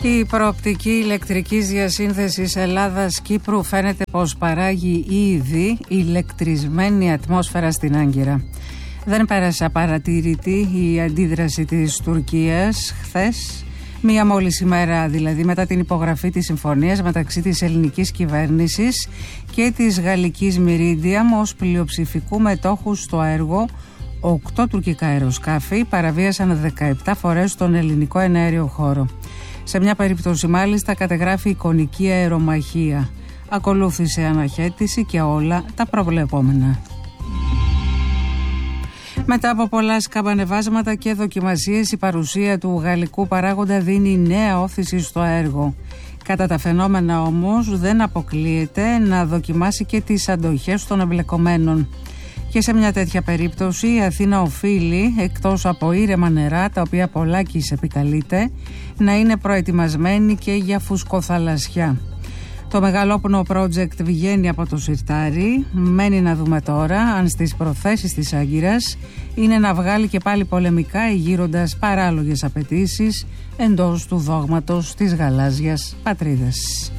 Η προοπτική ηλεκτρικής διασύνθεσης Ελλάδας-Κύπρου φαίνεται πως παράγει ήδη ηλεκτρισμένη ατμόσφαιρα στην Άγκυρα. Δεν πέρασε απαρατήρητη η αντίδραση της Τουρκίας χθες, μία μόλις ημέρα δηλαδή μετά την υπογραφή της συμφωνίας μεταξύ της ελληνικής κυβέρνησης και της γαλλικής Meridiam ως πλειοψηφικού μετόχου στο έργο. 8 τουρκικά αεροσκάφη παραβίασαν 17 φορές τον ελληνικό εναέριο χώρο. Σε μια περίπτωση μάλιστα κατεγράφει εικονική αερομαχία. Ακολούθησε αναχέτηση και όλα τα προβλεπόμενα. Μετά από πολλά σκαμπανεβάσματα και δοκιμασίες, η παρουσία του γαλλικού παράγοντα δίνει νέα όθηση στο έργο. Κατά τα φαινόμενα όμως δεν αποκλείεται να δοκιμάσει και τις αντοχές των εμπλεκομένων. Και σε μια τέτοια περίπτωση η Αθήνα οφείλει, εκτός από ήρεμα νερά τα οποία πολλάκις επικαλείται, να είναι προετοιμασμένη και για φουσκοθαλασσιά. Το μεγαλόπνο project βγαίνει από το σιρτάρι. Μένει να δούμε τώρα αν στις προθέσεις της Άγκυρας είναι να βγάλει και πάλι πολεμικά εγείροντας παράλογες απαιτήσεις εντός του δόγματος της γαλάζιας πατρίδας.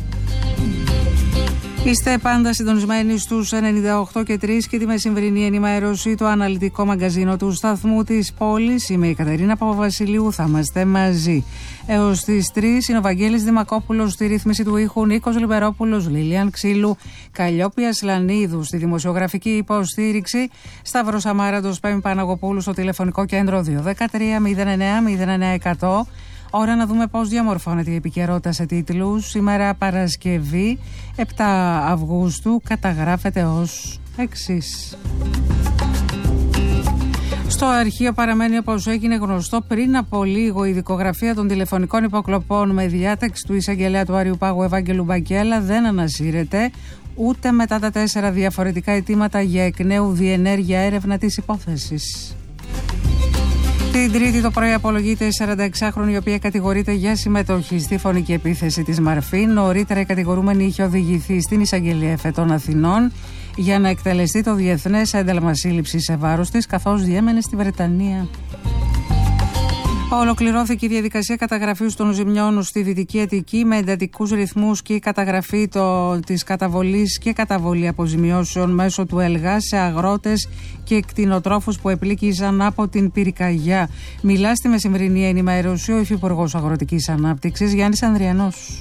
Είστε πάντα συντονισμένοι στους 98 και 3 και τη μεσημβρινή ενημέρωση, το αναλυτικό μαγκαζίνο του σταθμού της πόλης. Είμαι η Κατερίνα Παπαβασιλείου, θα είμαστε μαζί έως τις 3. Είναι ο Βαγγέλης Δημακόπουλος στη ρύθμιση του ήχου, Νίκος Λιμπερόπουλος, Λίλιαν Ξύλου, Καλλιόπια Σλανίδου στη δημοσιογραφική υποστήριξη, Σταύρος Αμάραντος, Πέμι Παναγοπούλου στο τηλεφωνικό κέντρο 213-09-09-100. Ώρα να δούμε πώς διαμορφώνεται η επικαιρότητα σε τίτλους. Σήμερα Παρασκευή 7 Αυγούστου καταγράφεται ως εξής. Στο αρχείο παραμένει όπως έγινε γνωστό πριν από λίγο η δικογραφία των τηλεφωνικών υποκλοπών με διάταξη του εισαγγελέα του Άριου Πάγου Ευάγγελου Μπακέλα δεν ανασύρεται ούτε μετά τα 4 διαφορετικά αιτήματα για εκ νέου διενέργεια έρευνα της υπόθεσης. Την Τρίτη το πρωί απολογείται η 46χρονη, η οποία κατηγορείται για συμμετοχή στη φωνική επίθεση της Μαρφή. Νωρίτερα η κατηγορούμενη είχε οδηγηθεί στην εισαγγελία Εφετών Αθηνών για να εκτελεστεί το διεθνές ένταλμα σύλληψης σε βάρος της, καθώς διέμενε στη Βρετανία. Ολοκληρώθηκε η διαδικασία καταγραφής των ζημιών στη Δυτική Αττική με εντατικούς ρυθμούς και η καταγραφή της καταβολής και καταβολή αποζημιώσεων μέσω του ΕΛΓΑ σε αγρότες και κτηνοτρόφους που επλήγησαν από την πυρκαγιά. Μιλά στη μεσημβρινή ενημέρωση ο Υφυπουργός Αγροτικής Ανάπτυξης Γιάννης Ανδριανός.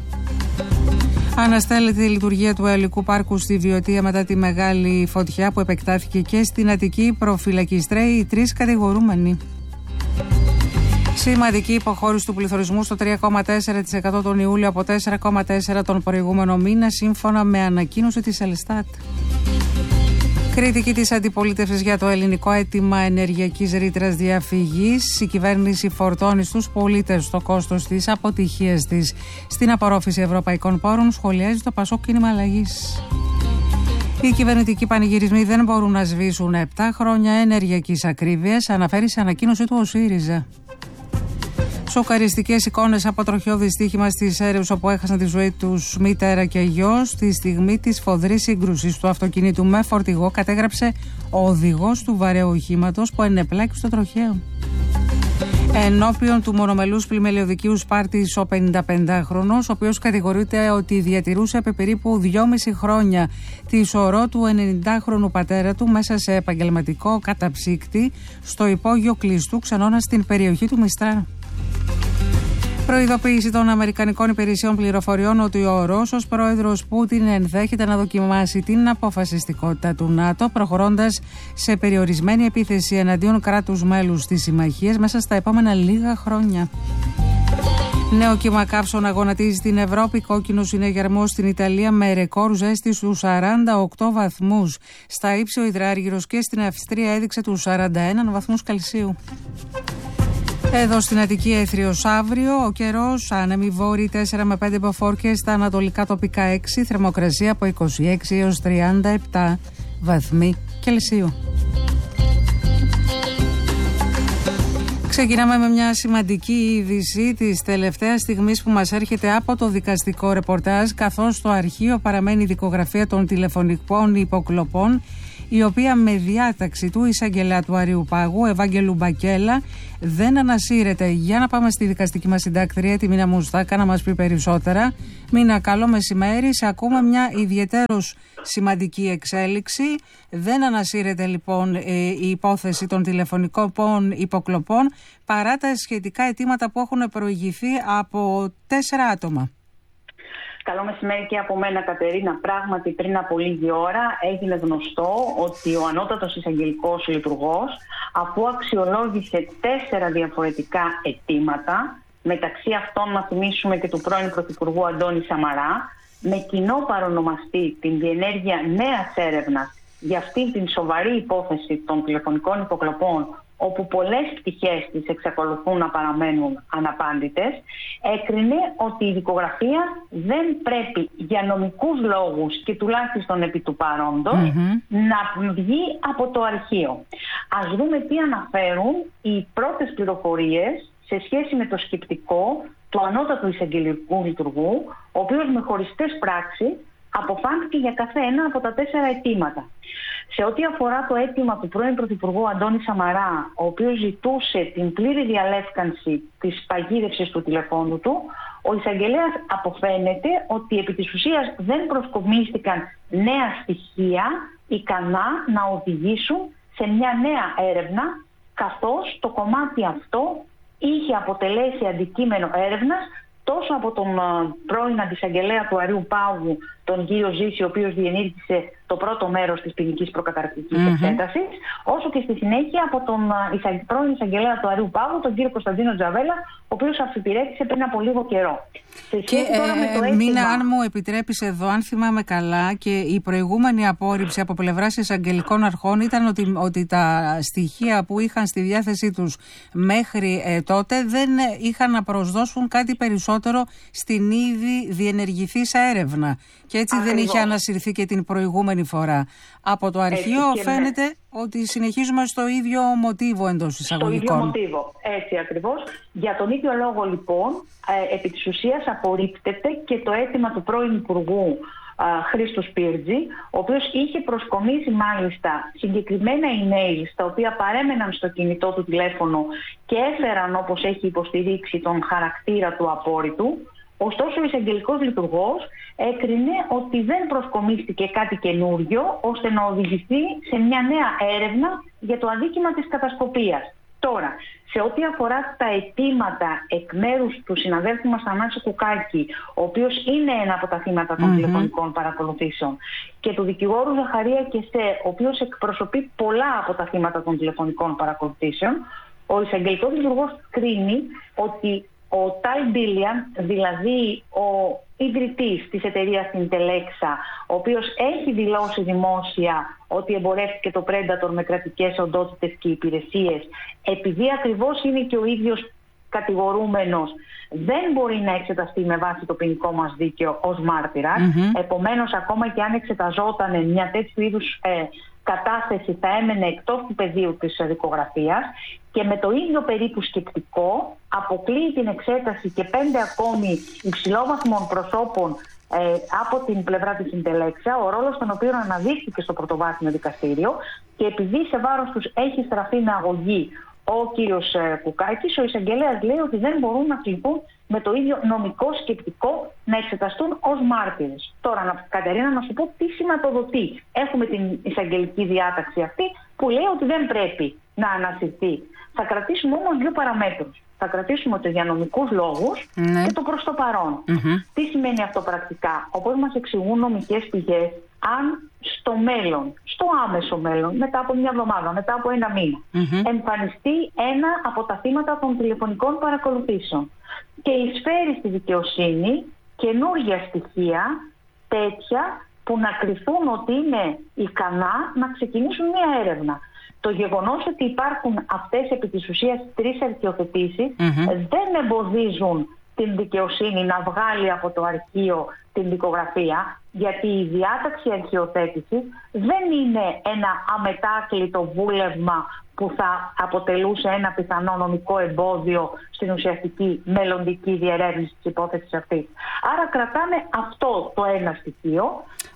Αναστέλλεται η λειτουργία του αεολικού πάρκου στη Βιωτία μετά τη μεγάλη φωτιά που επεκτάθηκε και στην Αττική. Προφυλακιστρέοι οι 3 κατηγορούμενοι. Σημαντική υποχώρηση του πληθωρισμού στο 3,4% τον Ιούλιο από 4,4% τον προηγούμενο μήνα, σύμφωνα με ανακοίνωση της Ελστάτ. Κριτική της αντιπολίτευσης για το ελληνικό αίτημα ενεργειακής ρήτρας διαφυγής. Η κυβέρνηση φορτώνει στους πολίτες το κόστος της αποτυχίας της στην απορρόφηση ευρωπαϊκών πόρων, σχολιάζει το Πασόκ Κίνημα Αλλαγής. Οι κυβερνητικοί πανηγυρισμοί δεν μπορούν να σβήσουν 7 χρόνια ενεργειακής ακρίβειας, αναφέρει σε ανακοίνωση του ο ΣΥΡΙΖΑ. Σοκαριστικές εικόνες από τροχαίο δυστύχημα στις Σέρρες, όπου έχασαν τη ζωή τους μητέρα και γιος. Στη στιγμή της φοδρής σύγκρουσης του αυτοκινήτου με φορτηγό, κατέγραψε ο οδηγός του βαρέου οχήματος που ενεπλάκη στο τροχαίο. Ενώπιον του μονομελούς πλημελιωδικίου Σπάρτης, ο 55χρονος, ο οποίος κατηγορείται ότι διατηρούσε επί περίπου 2,5 χρόνια τη σωρό του 90χρονου πατέρα του μέσα σε επαγγελματικό καταψύκτη στο υπόγειο κλειστού ξενώνα στην περιοχή του Μιστρά. Προειδοποίηση των Αμερικανικών Υπηρεσιών Πληροφοριών ότι ο Ρώσος πρόεδρος Πούτιν ενδέχεται να δοκιμάσει την αποφασιστικότητα του ΝΑΤΟ, προχωρώντας σε περιορισμένη επίθεση εναντίον κράτους μέλους της συμμαχίας μέσα στα επόμενα λίγα χρόνια. Νέο κύμα καύσωνα γονατίζει στην Ευρώπη. Κόκκινος συναγερμός στην Ιταλία με ρεκόρ ζέστη στους 48 βαθμούς. Στα ύψη ο υδράργυρος και στην Αυστρία έδειξε τους 41 βαθμούς Κελσίου. Εδώ στην Αττική έθριος αύριο, ο καιρός άνεμοι βόρειοι 4 με 5 μποφόρ στα ανατολικά τοπικά 6, θερμοκρασία από 26 έως 37 βαθμοί Κελσίου. Ξεκινάμε με μια σημαντική είδηση της τελευταίας στιγμής που μας έρχεται από το δικαστικό ρεπορτάζ, καθώς στο αρχείο παραμένει η δικογραφία των τηλεφωνικών υποκλοπών η οποία με διάταξη του εισαγγελέα του Αριού Πάγου, Ευάγγελου Μπακέλα, δεν ανασύρεται. Για να πάμε στη δικαστική μας συντάκτρια, τη Μίνα Μουστάκα, να μας πει περισσότερα. Μίνα, καλό μεσημέρι. Σε ακούμε μια ιδιαιτέρως σημαντική εξέλιξη. Δεν ανασύρεται λοιπόν η υπόθεση των τηλεφωνικών υποκλοπών παρά τα σχετικά αιτήματα που έχουν προηγηθεί από 4 άτομα. Καλό μεσημέρι και από μένα, Κατερίνα. Πράγματι, πριν από λίγη ώρα έγινε γνωστό ότι ο ανώτατος εισαγγελικός λειτουργός, αφού αξιολόγησε 4 διαφορετικά αιτήματα, μεταξύ αυτών να θυμίσουμε και του πρώην Πρωθυπουργού Αντώνη Σαμαρά, με κοινό παρονομαστή την διενέργεια νέας έρευνας για αυτή την σοβαρή υπόθεση των τηλεφωνικών υποκλοπών, όπου πολλές πτυχές της εξακολουθούν να παραμένουν αναπάντητες, έκρινε ότι η δικογραφία δεν πρέπει για νομικούς λόγους και τουλάχιστον επί του παρόντος να βγει από το αρχείο. Ας δούμε τι αναφέρουν οι πρώτες πληροφορίες σε σχέση με το σκεπτικό του ανώτατου εισαγγελικού λειτουργού, ο οποίος με χωριστές πράξεις αποφάνθηκε για κάθε ένα από τα 4 αιτήματα. Σε ό,τι αφορά το αίτημα του πρώην Πρωθυπουργού Αντώνη Σαμαρά, ο οποίος ζητούσε την πλήρη διαλεύκανση της παγίδευσης του τηλεφώνου του, ο εισαγγελέας αποφαίνεται ότι επί της ουσίας δεν προσκομίστηκαν νέα στοιχεία ικανά να οδηγήσουν σε μια νέα έρευνα, καθώς το κομμάτι αυτό είχε αποτελέσει αντικείμενο έρευνας τόσο από τον πρώην αντισαγγελέα του Αριού Πάγου, τον κύριο Ζήση, ο οποίος διενήργησε το πρώτο μέρος της ποινικής προκαταρκτικής εξέτασης, όσο και στη συνέχεια από τον πρώην εισαγγελέα του Αριού Πάγου, τον κύριο Κωνσταντίνο Τζαβέλα, ο οποίος αυθυπηρέτησε πριν από λίγο καιρό. Μίνα, αν μου επιτρέπεις εδώ, αν θυμάμαι καλά, και η προηγούμενη απόρριψη από πλευράς εισαγγελικών αρχών ήταν ότι τα στοιχεία που είχαν στη διάθεσή τους μέχρι τότε δεν είχαν να προσδώσουν κάτι περισσότερο στην ήδη διενεργηθήσα έρευνα. Και έτσι δεν είχε ανασυρθεί και την προηγούμενη φορά. Από το αρχείο φαίνεται ότι συνεχίζουμε στο ίδιο μοτίβο εντός εισαγωγικών. Στο ίδιο μοτίβο, έτσι ακριβώς. Για τον ίδιο λόγο λοιπόν, επί της ουσίας απορρίπτεται και το αίτημα του πρώην Υπουργού Χρήστου Σπίρτζη, ο οποίος είχε προσκομίσει μάλιστα συγκεκριμένα email τα οποία παρέμεναν στο κινητό του τηλέφωνο και έφεραν, όπως έχει υποστηρίξει, τον χαρακτήρα του απόρριτου. Ωστόσο, ο εισαγγελικός λειτουργός έκρινε ότι δεν προσκομίστηκε κάτι καινούριο ώστε να οδηγηθεί σε μια νέα έρευνα για το αδίκημα της κατασκοπίας. Τώρα, σε ό,τι αφορά τα αιτήματα εκ μέρους του συναδέλφου μας Θανάση Κουκάκη, ο οποίος είναι ένα από τα θύματα των τηλεφωνικών παρακολουθήσεων, και του δικηγόρου Ζαχαρία Κεσέ, ο οποίος εκπροσωπεί πολλά από τα θύματα των τηλεφωνικών παρακολουθήσεων, ο εισαγγελικός λειτουργός κρίνει ότι ο Τάι Μπίλιαν, δηλαδή ο ιδρυτής της εταιρείας Intelexa, ο οποίος έχει δηλώσει δημόσια ότι εμπορεύτηκε το Predator με κρατικές οντότητες και υπηρεσίες, επειδή ακριβώς είναι και ο ίδιος κατηγορούμενος, δεν μπορεί να εξεταστεί με βάση το ποινικό μας δίκαιο ως μάρτυρας. Επομένως, ακόμα και αν εξεταζόταν μια τέτοιου είδους κατάσταση, θα έμενε εκτός του πεδίου της δικογραφίας, και με το ίδιο περίπου σκεπτικό αποκλείει την εξέταση και 5 ακόμη υψηλόβαθμων προσώπων από την πλευρά της Intelexa, ο ρόλος των οποίων αναδείχθηκε στο πρωτοβάθμιο δικαστήριο, και επειδή σε βάρος τους έχει στραφεί με αγωγή ο κύριος Κουκάκης, ο εισαγγελέας λέει ότι δεν μπορούν να κληθούν με το ίδιο νομικό σκεπτικό να εξεταστούν ως μάρτυρες. Τώρα, Κατερίνα, να σου πω τι σηματοδοτεί. Έχουμε την εισαγγελική διάταξη αυτή που λέει ότι δεν πρέπει να ανασυρθεί. Θα κρατήσουμε όμως 2 παραμέτρους. Θα κρατήσουμε το για νομικούς λόγους και το προς το παρόν. Τι σημαίνει αυτό πρακτικά? Όπως μας εξηγούν νομικές πηγές, αν στο μέλλον, στο άμεσο μέλλον, μετά από μια εβδομάδα, μετά από 1 μήνα, εμφανιστεί ένα από τα θύματα των τηλεφωνικών παρακολουθήσεων και εισφέρει στη δικαιοσύνη καινούργια στοιχεία, τέτοια που να κριθούν ότι είναι ικανά να ξεκινήσουν μια έρευνα. Το γεγονός ότι υπάρχουν αυτές επί της ουσίας 3 αρχιοθετήσεις δεν εμποδίζουν την δικαιοσύνη να βγάλει από το αρχείο την δικογραφία, γιατί η διάταξη αρχιοθέτησης δεν είναι ένα αμετάκλητο βούλευμα που θα αποτελούσε ένα πιθανό νομικό εμπόδιο στην ουσιαστική μελλοντική διερεύνηση της υπόθεσης αυτής. Άρα κρατάμε αυτό το ένα στοιχείο.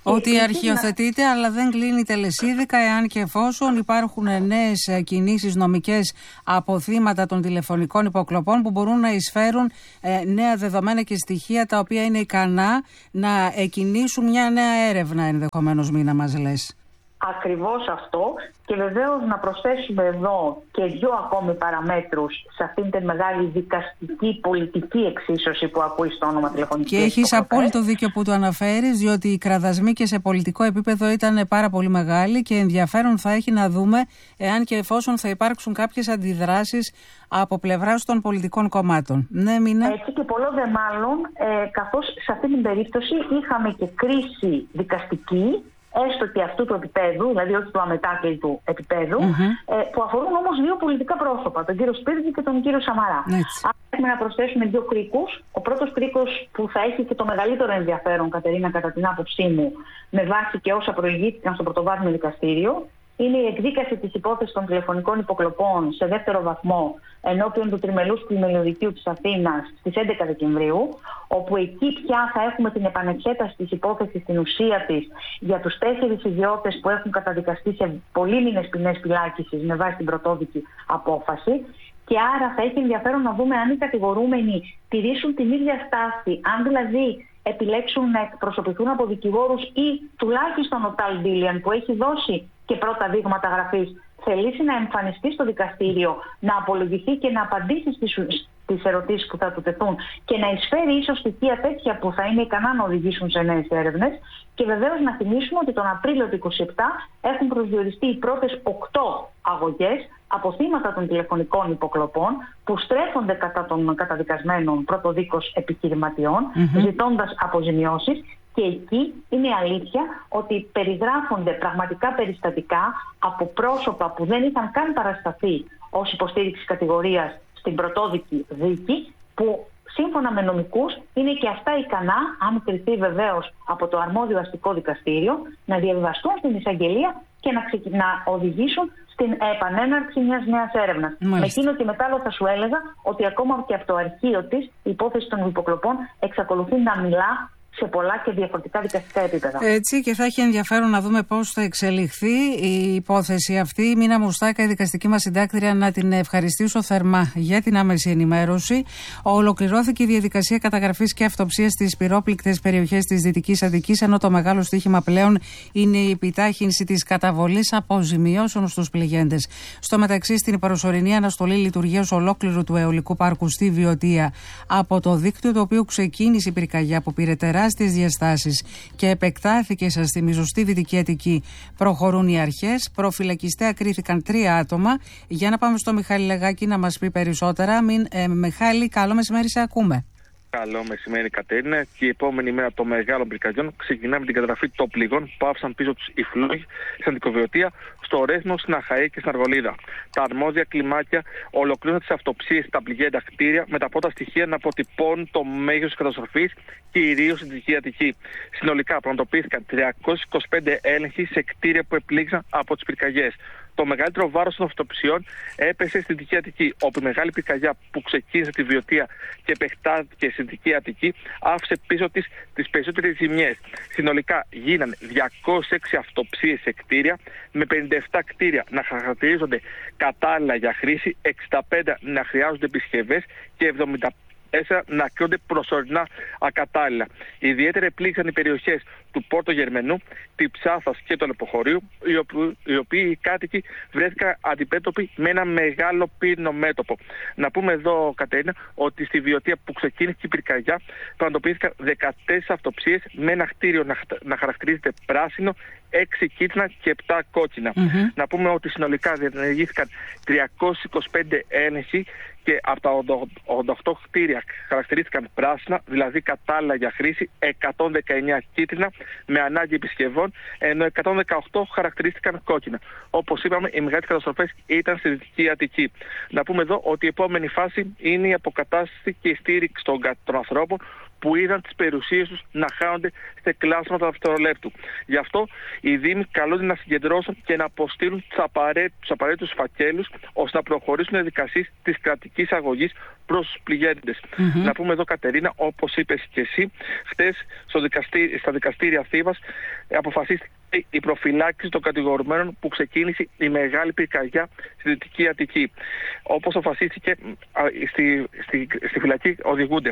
Ότι αρχιοθετείται, αλλά δεν κλείνει τελεσίδικα, εάν και εφόσον υπάρχουν νέες κινήσεις νομικές από θύματα των τηλεφωνικών υποκλοπών που μπορούν να εισφέρουν νέα δεδομένα και στοιχεία τα οποία είναι ικανά να εκκινήσουν μια νέα έρευνα, ενδεχομένως, Μίνα, μας λες. Ακριβώς αυτό, και βεβαίως να προσθέσουμε εδώ και δύο ακόμη παραμέτρους σε αυτήν την μεγάλη δικαστική πολιτική εξίσωση που ακούει στο όνομα τηλεφωνικής. Και έχεις απόλυτο δίκιο που το αναφέρεις, διότι οι κραδασμοί και σε πολιτικό επίπεδο ήταν πάρα πολύ μεγάλοι και ενδιαφέρον θα έχει να δούμε εάν και εφόσον θα υπάρξουν κάποιες αντιδράσεις από πλευράς των πολιτικών κομμάτων. Ναι, Μίνα. Έτσι, και πολλό δε μάλλον, καθώς σε αυτή την περίπτωση είχαμε και κρίση δικαστική, έστω και αυτού του επίπεδου, δηλαδή όχι του αμετάκλητου επίπεδου, που αφορούν όμως δύο πολιτικά πρόσωπα, τον κύριο Σπίρτζη και τον κύριο Σαμαρά. Αν έχουμε να προσθέσουμε δύο κρίκους, ο πρώτος κρίκος που θα έχει και το μεγαλύτερο ενδιαφέρον, Κατερίνα, κατά την άποψή μου, με βάση και όσα προηγήθηκαν στο πρωτοβάθμιο δικαστήριο, είναι η εκδίκαση της υπόθεσης των τηλεφωνικών υποκλοπών σε δεύτερο βαθμό ενώπιον του Τριμελούς Πλημελιωδικείου της Αθήνας στις 11 Δεκεμβρίου, όπου εκεί πια θα έχουμε την επανεξέταση της υπόθεσης στην ουσία της για τους 4 ιδιώτες που έχουν καταδικαστεί σε πολύμηνες ποινές φυλάκισης με βάση την πρωτόδικη απόφαση. Και άρα θα έχει ενδιαφέρον να δούμε αν οι κατηγορούμενοι τηρήσουν την ίδια στάση, αν δηλαδή επιλέξουν να εκπροσωπηθούν από δικηγόρους ή τουλάχιστον ο Ταλ Ντίλιαν, που έχει δώσει και πρώτα δείγματα γραφής, θελήσει να εμφανιστεί στο δικαστήριο, να απολογηθεί και να απαντήσει στις ερωτήσεις που θα του τεθούν και να εισφέρει ίσως στοιχεία τέτοια που θα είναι ικανά να οδηγήσουν σε νέες έρευνες. Και βεβαίως να θυμίσουμε ότι τον Απρίλιο του 2027 έχουν προσδιοριστεί οι πρώτες 8 αγωγές από θύματα των τηλεφωνικών υποκλοπών που στρέφονται κατά των καταδικασμένων πρωτοδίκως επιχειρηματιών, ζητώντας αποζημιώσεις. Και εκεί είναι η αλήθεια ότι περιγράφονται πραγματικά περιστατικά από πρόσωπα που δεν είχαν καν παρασταθεί ως υποστήριξη κατηγορίας στην πρωτόδικη δίκη, που σύμφωνα με νομικούς είναι και αυτά ικανά, αν κριθεί βεβαίως από το αρμόδιο αστικό δικαστήριο, να διαβιβαστούν στην εισαγγελία και να οδηγήσουν στην επανέναρξη μιας νέας έρευνας. Με εκείνο και μετά θα σου έλεγα ότι ακόμα και από το αρχείο της η υπόθεση των υποκλοπών εξακολουθεί να μιλά σε πολλά και διαφορετικά δικαστικά επίπεδα. Έτσι, και θα έχει ενδιαφέρον να δούμε πώς θα εξελιχθεί η υπόθεση αυτή. Μίνα Μουστάκα, η δικαστική μας συντάκτρια, να την ευχαριστήσω θερμά για την άμεση ενημέρωση. Ολοκληρώθηκε η διαδικασία καταγραφής και αυτοψίας στις πυρόπληκτες περιοχές της Δυτικής Αττικής, ενώ το μεγάλο στοίχημα πλέον είναι η επιτάχυνση της καταβολής αποζημιώσεων στους πληγέντες. Στο μεταξύ, στην προσωρινή αναστολή λειτουργίας ολόκληρου του αιωλικού πάρκου στη Βιωτία από το δίκτυο, το οποίο ξεκίνησε η πυρκαγιά που πήρε τεράστιες διαστάσεις και επεκτάθηκε στη μιζωστή Δυτική Αττική, προχωρούν οι αρχές. Προφυλακιστέα κρίθηκαν 3 άτομα. Για να πάμε στο Μιχάλη Λεγάκη να μας πει περισσότερα. Μιχάλη, καλό μεσημέρι, σε ακούμε. Καλό μεσημέρι, Κατέρινα. Και η επόμενη μέρα των μεγάλων πυρκαγιών ξεκινάμε την καταγραφή των πληγών που άφησαν πίσω τους οι φλόγοι στην Αντικοβιωτία, στο Ρέθμο, στην Αχαή και στην Αργολίδα. Τα αρμόδια κλιμάκια ολοκλήρωσαν τις αυτοψίες στα πληγέντα κτίρια, με τα πρώτα στοιχεία να αποτυπώνουν το μέγεθος της καταστροφής, κυρίως στην Δυτική Αττική. Συνολικά πραγματοποιήθηκαν 325 έλεγχοι σε κτίρια που επλήγησαν από τις πυρκαγιές. Το μεγαλύτερο βάρος των αυτοψιών έπεσε στην Δυτική Αττική, όπου η μεγάλη πυρκαγιά που ξεκίνησε τη Βιωτία και επεκτάθηκε στην Δυτική Αττική άφησε πίσω της τις περισσότερες ζημιές. Συνολικά γίνανε 206 αυτοψίες σε κτίρια, με 57 κτίρια να χαρακτηρίζονται κατάλληλα για χρήση, 65 να χρειάζονται επισκευές και 74 να κρίνονται προσωρινά ακατάλληλα. Ιδιαίτερα επλήγησαν οι περιοχές του Πόρτο Γερμενού, τη Ψάθας και του Λεποχωρίου, οι οποίοι οι κάτοικοι βρέθηκαν αντιμέτωποι με ένα μεγάλο πύρινο μέτωπο. Να πούμε εδώ, Κατερίνα, ότι στη Βιωτία που ξεκίνησε η πυρκαγιά πραγματοποιήθηκαν 14 αυτοψίες, με ένα κτίριο να χαρακτηρίζεται πράσινο, 6 κίτρινα και 7 κόκκινα. Να πούμε ότι συνολικά διενεργήθηκαν 325 έλεγχοι και από τα 88 κτίρια χαρακτηρίστηκαν πράσινα, δηλαδή κατάλληλα για χρήση, 119 κίτρινα με ανάγκη επισκευών, ενώ 118 χαρακτηρίστηκαν κόκκινα. Όπως είπαμε, οι μεγάλες καταστροφές ήταν στη Δυτική Αττική. Να πούμε εδώ ότι η επόμενη φάση είναι η αποκατάσταση και η στήριξη των ανθρώπων που είδαν τις περιουσίες τους να χάνονται σε κλάσματα δευτερολέπτου. Γι' αυτό οι Δήμοι καλούνται να συγκεντρώσουν και να αποστείλουν τους απαραίτητους φακέλους ώστε να προχωρήσουν οι διαδικασίες της κρατικής αγωγής προς τους πληγέντες. Να πούμε εδώ, Κατερίνα, όπως είπες και εσύ, χτες στα δικαστήρια Θήβας αποφασίστηκε η προφυλάκηση των κατηγορουμένων που ξεκίνησε η μεγάλη πυρκαγιά στη Δυτική Αττική. Όπως αποφασίστηκε στη φυλακή οδηγούνται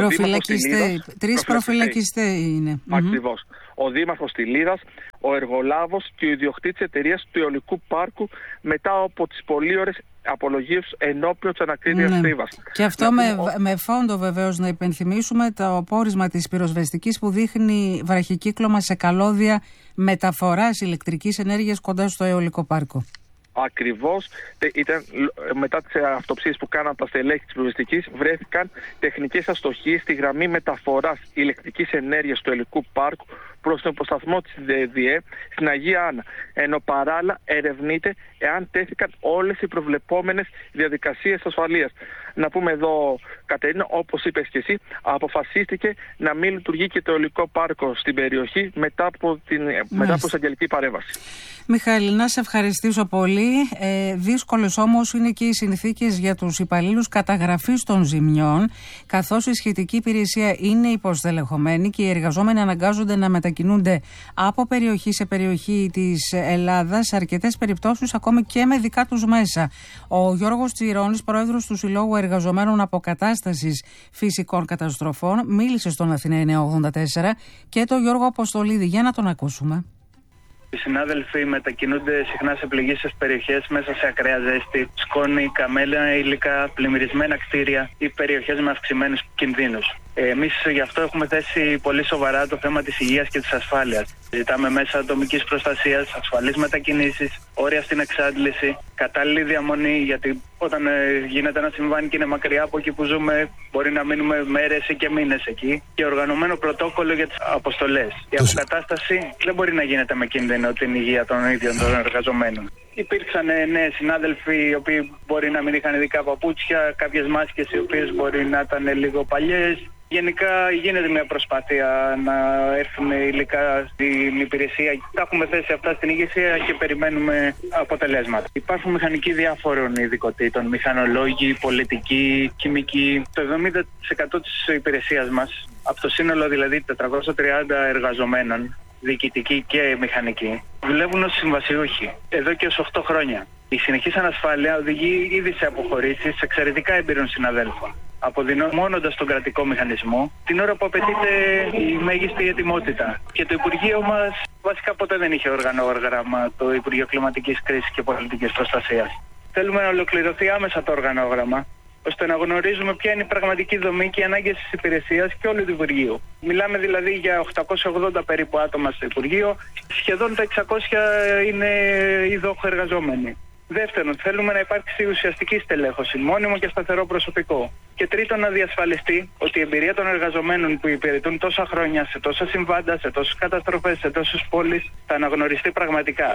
τρεις προφυλακιστές είναι. Ακριβώς. Ο Δήμαρχος Τιλίδας, ο εργολάβος και ο ιδιοκτήτης εταιρείας του αιωλικού πάρκου μετά από τις πολύ ώρες απολογίες ενώπιον της ανακρίτριας Θήβας. Και αυτό με φόντο βεβαίως να υπενθυμίσουμε το πόρισμα της πυροσβεστικής που δείχνει βραχικύκλωμα σε καλώδια μεταφοράς ηλεκτρικής ενέργειας κοντά στο αιωλικό πάρκο. Ακριβώς, ήταν μετά τις αυτοψίες που κάναν τα στελέχη της πυροσβεστικής, βρέθηκαν τεχνικές αστοχίες στη γραμμή μεταφοράς ηλεκτρικής ενέργειας του αιωλικού πάρκου προς τον υποσταθμό της ΔΕΔΙΕ στην Αγία Άννα, ενώ παράλληλα ερευνείται εάν τέθηκαν όλες οι προβλεπόμενες διαδικασίες ασφαλείας. Να πούμε εδώ, Κατερίνα, όπως είπες και εσύ, αποφασίστηκε να μην λειτουργεί και το αιωλικό πάρκο στην περιοχή μετά από εισαγγελική παρέμβαση. Μιχαήλ, να σε ευχαριστήσω πολύ. Δύσκολες όμως είναι και οι συνθήκες για τους υπαλλήλους καταγραφής των ζημιών, καθώς η σχετική υπηρεσία είναι υποστελεχωμένη και οι εργαζόμενοι αναγκάζονται να μετακινούνται από περιοχή σε περιοχή της Ελλάδας, σε αρκετές περιπτώσεις ακόμη και με δικά τους μέσα. Ο Γιώργος Τσιρώνης, πρόεδρος του Συλλόγου Εργαζομένων Αποκατάστασης Φυσικών Καταστροφών, μίλησε στον Αθηναία 984 και τον Γιώργο Αποστολίδη. Για να τον ακούσουμε. Οι συνάδελφοι μετακινούνται συχνά σε πληγήσεις περιοχές μέσα σε ακραία ζέστη, σκόνη, καμέλα υλικά, πλημμυρισμένα κτίρια ή περιοχές με αυξημένους κινδύνους. Εμείς γι' αυτό έχουμε θέσει πολύ σοβαρά το θέμα της υγείας και της ασφάλειας. Ζητάμε μέσα ατομικής προστασίας, ασφαλείς μετακινήσεις, όρια στην εξάντληση, κατάλληλη διαμονή, γιατί όταν γίνεται ένα συμβάν και είναι μακριά από εκεί που ζούμε, μπορεί να μείνουμε μέρες ή και μήνες εκεί. Και οργανωμένο πρωτόκολλο για τις αποστολές. Η αποκατάσταση δεν μπορεί να γίνεται με κίνδυνο την υγεία των ίδιων των εργαζομένων. Υπήρξαν νέοι συνάδελφοι οι οποίοι μπορεί να μην είχαν ειδικά παπούτσια, κάποιες μάσκες οι οποίες μπορεί να ήταν λίγο παλιές. Γενικά γίνεται μια προσπάθεια να έρθουν υλικά στην υπηρεσία. Τα έχουμε θέσει αυτά στην ηγεσία και περιμένουμε αποτελέσματα. Υπάρχουν μηχανικοί διάφορων ειδικοτήτων, μηχανολόγοι, πολιτικοί, χημικοί. Το 70% της υπηρεσίας μας, από το σύνολο δηλαδή 430 εργαζομένων, διοικητικοί και μηχανικοί, δουλεύουν ως συμβασιούχοι εδώ και ως 8 χρόνια. Η συνεχής ανασφάλεια οδηγεί ήδη σε αποχωρήσεις εξαιρετικά έμπειρων συναδέλφων, αποδυναμώνοντας τον κρατικό μηχανισμό την ώρα που απαιτείται η μέγιστη ετοιμότητα. Και το Υπουργείο μας βασικά ποτέ δεν είχε οργανόγραμμα, το Υπουργείο Κλιματικής Κρίσης και Πολιτικής Προστασίας. Θέλουμε να ολοκληρωθεί άμεσα το οργανόγραμμα, ώστε να γνωρίζουμε ποια είναι η πραγματική δομή και οι ανάγκες της υπηρεσίας και όλου του Υπουργείου. Μιλάμε δηλαδή για 880 περίπου άτομα στο Υπουργείο, σχεδόν τα 600 είναι ειδόχοι εργαζόμενοι. Δεύτερον, θέλουμε να υπάρξει ουσιαστική στελέχωση, μόνιμο και σταθερό προσωπικό. Και τρίτον, να διασφαλιστεί ότι η εμπειρία των εργαζομένων που υπηρετούν τόσα χρόνια σε τόσα συμβάντα, σε τόσες καταστροφές, σε τόσες πόλεις, θα αναγνωριστεί πραγματικά.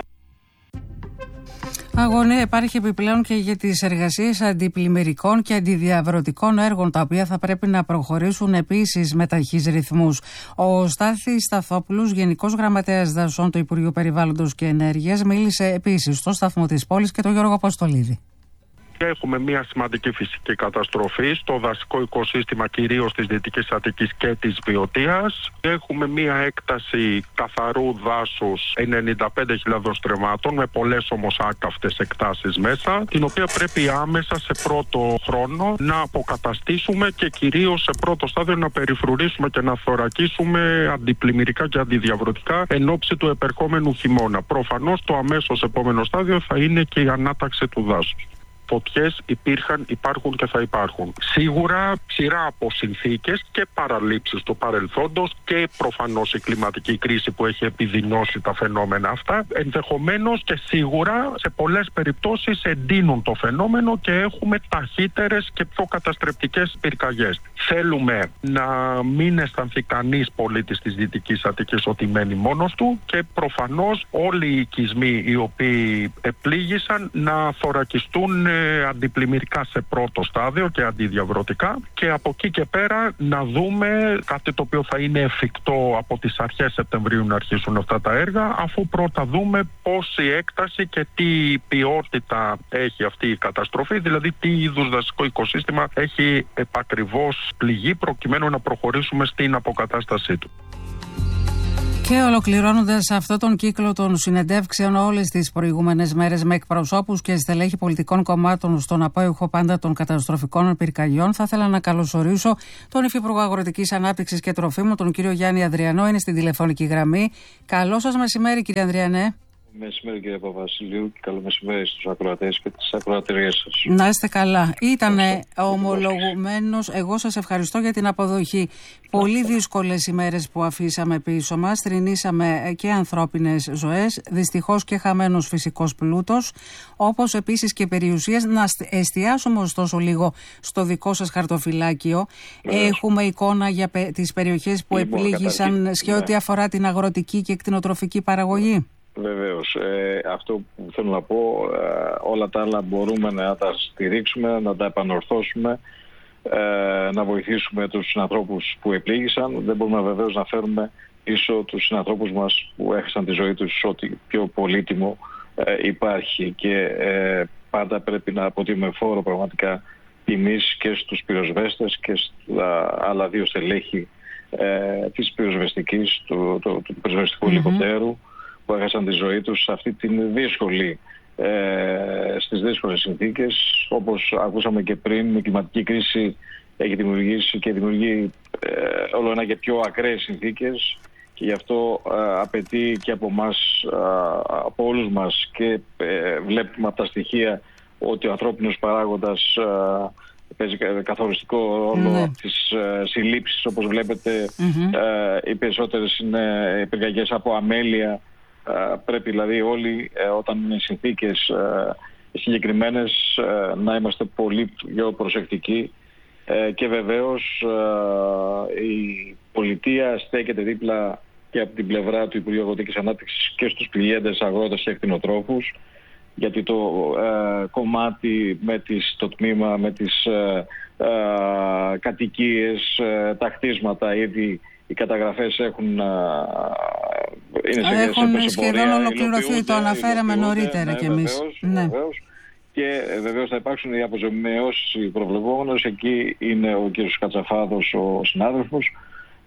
Αγωνία υπάρχει επιπλέον και για τις εργασίες αντιπλημμυρικών και αντιδιαβρωτικών έργων, τα οποία θα πρέπει να προχωρήσουν επίσης με ταχύς ρυθμούς. Ο Στάθης Σταθόπουλος, Γενικός Γραμματέας Δασών του Υπουργείου Περιβάλλοντος και Ενέργειας, μίλησε επίσης στο σταθμό της πόλης και τον Γιώργο Αποστολίδη. Έχουμε μια σημαντική φυσική καταστροφή στο δασικό οικοσύστημα, κυρίως της Δυτικής Αττικής και της Βιωτίας. Έχουμε μια έκταση καθαρού δάσους 95.000 στρεμμάτων, με πολλές όμως άκαυτες εκτάσεις μέσα, την οποία πρέπει άμεσα σε πρώτο χρόνο να αποκαταστήσουμε και κυρίως σε πρώτο στάδιο να περιφρουρήσουμε και να θωρακίσουμε αντιπλημμυρικά και αντιδιαβρωτικά εν ώψη του επερχόμενου χειμώνα. Προφανώς το αμέσως επόμενο στάδιο θα είναι και η ανάταξη του δάσους. Φωτιές υπήρχαν, υπάρχουν και θα υπάρχουν. Σίγουρα σειρά από συνθήκες και παραλήψεις του παρελθόντος και προφανώς η κλιματική κρίση που έχει επιδεινώσει τα φαινόμενα αυτά, ενδεχομένως και σίγουρα σε πολλές περιπτώσεις εντείνουν το φαινόμενο και έχουμε ταχύτερες και πιο καταστρεπτικές πυρκαγιές. Θέλουμε να μην αισθανθεί κανείς πολίτης της Δυτικής Αττικής ότι μένει μόνος του και προφανώς όλοι οι οικισμοί οι οποίοι επλήγησαν να θωρακιστούν αντιπλημμυρικά σε πρώτο στάδιο και αντιδιαβρωτικά, και από εκεί και πέρα να δούμε κάτι το οποίο θα είναι εφικτό από τις αρχές Σεπτεμβρίου να αρχίσουν αυτά τα έργα, αφού πρώτα δούμε πόση έκταση και τι ποιότητα έχει αυτή η καταστροφή, δηλαδή τι είδους δασικό οικοσύστημα έχει επακριβώς πληγεί, προκειμένου να προχωρήσουμε στην αποκατάστασή του. Και ολοκληρώνοντας αυτόν τον κύκλο των συνεντεύξεων όλες τις προηγούμενες μέρες με εκπροσώπους και στελέχη πολιτικών κομμάτων στον απόϊχο πάντα των καταστροφικών πυρκαγιών, θα ήθελα να καλωσορίσω τον Υφυπουργό Αγροτικής Ανάπτυξης και Τροφίμων, τον κύριο Γιάννη Ανδριανό. Είναι στην τηλεφωνική γραμμή. Καλό σας μεσημέρι, κύριε Ανδριανέ. Μεσημέρι, κύριε Παπαβασιλείου, και καλό μεσημέρι στους ακροατές και τις ακροατηρίες σας. Να είστε καλά. Ήτανε ομολογουμένος. Εγώ σας ευχαριστώ για την αποδοχή. Πολύ δύσκολες ημέρες που αφήσαμε πίσω μας. Θρηνήσαμε και ανθρώπινες ζωές, δυστυχώς και χαμένος φυσικός πλούτος, όπως επίσης και περιουσίες. Να εστιάσουμε ωστόσο λίγο στο δικό σας χαρτοφυλάκιο. Έχουμε εικόνα για τις περιοχές που επλήγησαν σε ό,τι αφορά την αγροτική και κτηνοτροφική παραγωγή. Βεβαίως. Αυτό που θέλω να πω, όλα τα άλλα μπορούμε να τα στηρίξουμε, να τα επανορθώσουμε, να βοηθήσουμε τους συνανθρώπους που επλήγησαν. Δεν μπορούμε βεβαίως να φέρουμε πίσω τους συνανθρώπους μας που έχασαν τη ζωή τους, ό,τι πιο πολύτιμο υπάρχει, και πάντα πρέπει να αποτιμούμε φόρο πραγματικά τιμής και στους πυροσβέστες και στα άλλα δύο στελέχη της πυροσβεστικής, του πυροσβεστικού ελικοπτέρου, που έχασαν τη ζωή τους σε αυτή την δύσκολη, στις δύσκολες συνθήκες. Όπως ακούσαμε και πριν, η κλιματική κρίση έχει δημιουργήσει και δημιουργεί όλο ένα και πιο ακραίες συνθήκες, και γι' αυτό απαιτεί και από εμάς, από όλους μας, και βλέπουμε από τα στοιχεία ότι ο ανθρώπινος παράγοντας παίζει καθοριστικό ρόλο της συλλήψης. Όπως βλέπετε, οι περισσότερες είναι πυρκαγιές από αμέλεια. Πρέπει δηλαδή όλοι, όταν είναι συνθήκες συγκεκριμένες, να είμαστε πολύ πιο προσεκτικοί, και βεβαίως η πολιτεία στέκεται δίπλα και από την πλευρά του Υπουργείου Αγροτικής Ανάπτυξης και στους πληγέντες αγρότες και κτηνοτρόφους, γιατί το κομμάτι το τμήμα με τις κατοικίες, τα χτίσματα, ήδη οι καταγραφές έχουν σχεδόν ολοκληρωθεί, το αναφέραμε νωρίτερα κι εμείς. Βεβαίως. Και βεβαίως θα υπάρξουν οι αποζημιώσεις οι προβλεπόμενες. Εκεί είναι ο κ. Κατσαφάδος, ο συνάδελφος,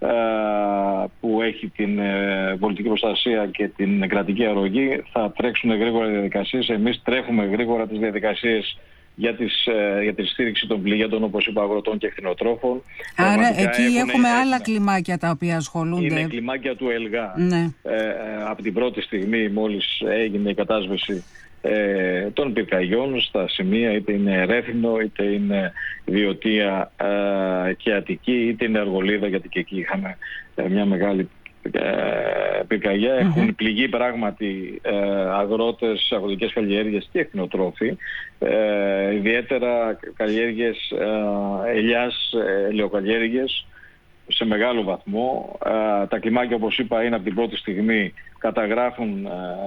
που έχει την πολιτική προστασία και την κρατική αρρωγή. Θα τρέξουν γρήγορα οι διαδικασίες. Εμείς τρέχουμε γρήγορα τις διαδικασίες για τη στήριξη των πληγέντων, όπως είπα, αγροτών και κτηνοτρόφων. Άρα εκεί έχουμε άλλα κλιμάκια τα οποία ασχολούνται. Είναι κλιμάκια του ΕΛΓΑ. Από την πρώτη στιγμή, μόλις έγινε η κατάσβεση των πυρκαγιών στα σημεία, είτε είναι Ρέθινο, είτε είναι Βιωτία και Αττική, είτε είναι Αργολίδα, γιατί και εκεί είχαμε μια μεγάλη πυρκαγιά. Έχουν πληγεί πράγματι αγρότες, αγροτικές καλλιέργειες και κτηνοτρόφοι, ιδιαίτερα καλλιέργειες ελιάς, ελαιοκαλλιέργειες σε μεγάλο βαθμό. Τα κλιμάκια, όπως είπα, είναι από την πρώτη στιγμή, καταγράφουν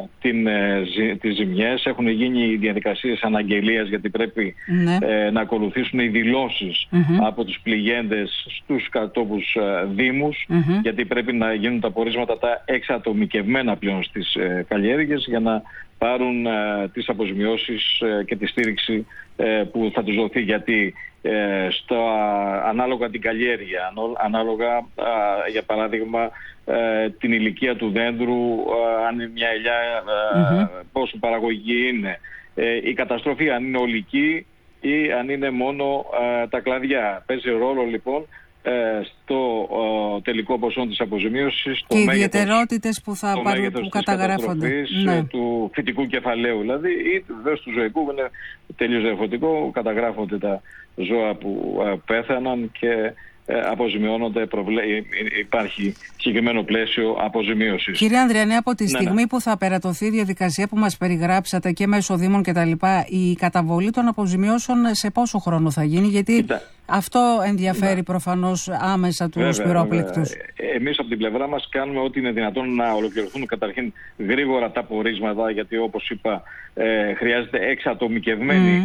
τις ζημιές. Έχουν γίνει οι διαδικασίες αναγγελίας, γιατί πρέπει να ακολουθήσουν οι δηλώσεις από τους πληγέντες στους κατόπους δήμους, γιατί πρέπει να γίνουν τα πορίσματα τα εξατομικευμένα πλέον στις καλλιέργειες, για να πάρουν τις αποζημιώσεις και τη στήριξη που θα τους δοθεί, γιατί ανάλογα την καλλιέργεια, ανάλογα για παράδειγμα την ηλικία του δέντρου, αν είναι μια ελιά, πόσο παραγωγική είναι, η καταστροφή αν είναι ολική ή αν είναι μόνο τα κλαδιά. Παίζει ρόλο λοιπόν στο τελικό ποσό της αποζημίωσης και οι ιδιαιτερότητες που καταγράφονται του φυτικού κεφαλαίου, δηλαδή, ή βεβαίως του ζωικού, είναι τελείως διαφορετικό. Καταγράφονται τα ζώα που πέθαναν και αποζημιώνονται, υπάρχει συγκεκριμένο πλαίσιο αποζημίωσης. Κύριε Ανδριανέ, από τη στιγμή που θα περατωθεί η διαδικασία που μας περιγράψατε και μέσω δήμων κτλ., η καταβολή των αποζημιώσεων σε πόσο χρόνο θα γίνει? Γιατί Αυτό ενδιαφέρει προφανώς άμεσα τους πυρόπληκτους. Εμείς από την πλευρά μας κάνουμε ό,τι είναι δυνατόν να ολοκληρωθούν καταρχήν γρήγορα τα πορίσματα, γιατί όπως είπα χρειάζεται εξατομικευμένη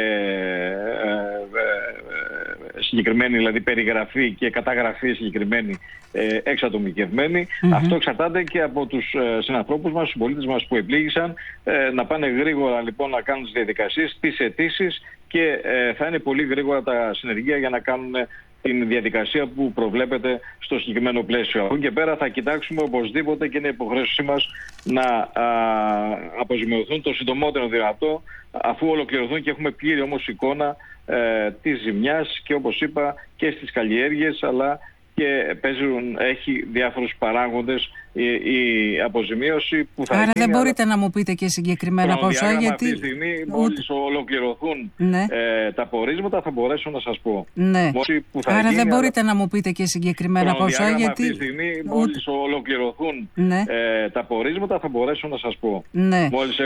συγκεκριμένη, δηλαδή περιγραφή και καταγραφή συγκεκριμένη εξατομικευμένη. Αυτό εξαρτάται και από τους συνανθρώπους μας, τους πολίτες μας που επλήγησαν, να πάνε γρήγορα λοιπόν να κάνουν τις διαδικασίες, τις αιτήσεις, και θα είναι πολύ γρήγορα τα συνεργεία για να κάνουν την διαδικασία που προβλέπεται στο συγκεκριμένο πλαίσιο. Από εκεί και πέρα θα κοιτάξουμε οπωσδήποτε, και είναι υποχρέωσή μας, να αποζημιωθούν το συντομότερο δυνατό, αφού ολοκληρωθούν και έχουμε πλήρη όμως εικόνα της ζημιάς και, όπως είπα, και στις καλλιέργειες, αλλά και έχει διάφορους παράγοντες η αποζημίωση που θα Άρα γίνει. δεν μπορείτε να μου πείτε και συγκεκριμένα ποσά, γιατί αυτή τη στιγμή μόλις ολοκληρωθούν τα πορίσματα θα μπορέσω να σας πω. Ναι. Άρα δεν μπορείτε να μου πείτε και συγκεκριμένα ποσά, γιατί αυτή τη στιγμή μόλις ολοκληρωθούν τα πορίσματα θα μπορέσω να σας πω. Ναι.